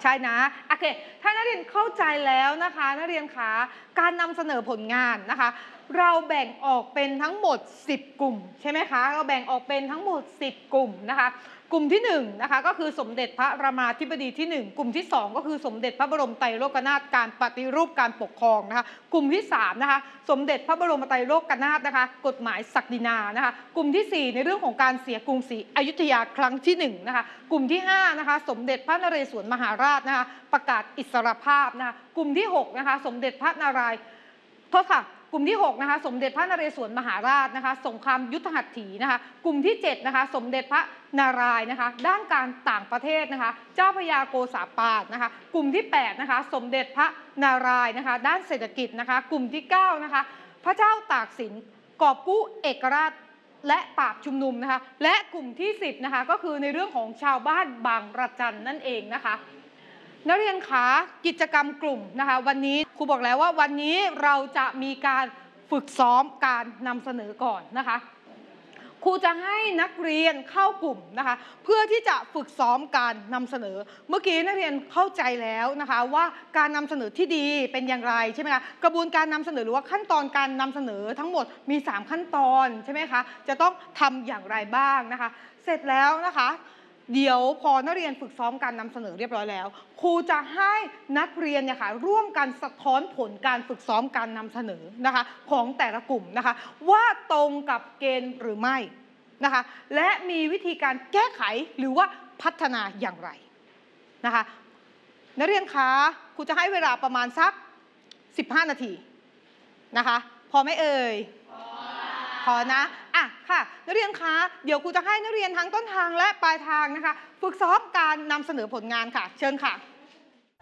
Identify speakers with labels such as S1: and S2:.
S1: ใช่นะโอเคถ้านักเรียนเข้าใจแล้วนะคะนักเรียนคะการนำเสนอผลงานนะคะเราแบ่งออกเป็นทั้งหมด10กลุ่มใช่ไหมคะเราแบ่งออกเป็นทั้งหมด10กลุ่มนะคะกลุ่มที่1นะคะก็คือสมเด็จพระรามาธิบดีที่1กลุ่มที่2ก็คือสมเด็จพระบรมไตรโลกนาถการปฏิรูปการปกครองนะคะกลุ่มที่3นะคะสมเด็จพระบรมไตรโลกนาถนะคะกฎหมายศักดินานะคะกลุ่มที่4ในเรื่องของการเสียกรุงศรีอยุธยาครั้งที่1นะคะกลุ่มที่5นะคะสมเด็จพระนเรศวรมหาราชนะคะประกาศอิสรภาพนะคะกลุ่มที่6นะคะสมเด็จพระนารายณ์โทษค่ะกลุ่มที่6นะคะสมเด็จพระนเรศวรมหาราชนะคะสงครามยุทธหัตถีนะคะกลุ่มที่7นะคะสมเด็จพระนารายณ์นะคะด้านการต่างประเทศนะคะเจ้าพระยาโกษาปาสนะคะกลุ่มที่8นะคะสมเด็จพระนารายณ์นะคะด้านเศรษฐกิจนะคะกลุ่มที่9นะคะพระเจ้าตากสินกอบกู้เอกราชและปราบชุมนุมนะคะและกลุ่มที่10นะคะก็คือในเรื่องของชาวบ้านบางระจันนั่นเองนะคะนักเรียนคะกิจกรรมกลุ่มนะคะวันนี้ครูบอกแล้วว่าวันนี้เราจะมีการฝึกซ้อมการนำเสนอก่อนนะคะครูจะให้นักเรียนเข้ากลุ่มนะคะเพื่อที่จะฝึกซ้อมการนำเสนอเมื่อกี้นักเรียนเข้าใจแล้วนะคะว่าการนำเสนอที่ดีเป็นอย่างไรใช่ไหมคะกระบวนการนำเสนอหรือว่าขั้นตอนการนำเสนอทั้งหมดมี3ขั้นตอนใช่ไหมคะจะต้องทำอย่างไรบ้างนะคะเสร็จแล้วนะคะเดี๋ยวพอนักเรียนฝึกซ้อมการนำเสนอเรียบร้อยแล้วครูจะให้นักเรียนเนี่ยค่ะร่วมกันสะท้อนผลการฝึกซ้อมการนำเสนอนะคะของแต่ละกลุ่มนะคะว่าตรงกับเกณฑ์หรือไม่นะคะและมีวิธีการแก้ไขหรือว่าพัฒนาอย่างไรนะคะนักเรียนคะครูจะให้เวลาประมาณสัก15นาทีนะคะพอไหมเอ่ยพอนะค่ะนักเรียนคะเดี๋ยวครูจะให้นักเรียนทั้งต้นทางและปลายทางนะคะฝึกซ้อมการนำเสนอผลงานค่ะเชิญค่ะ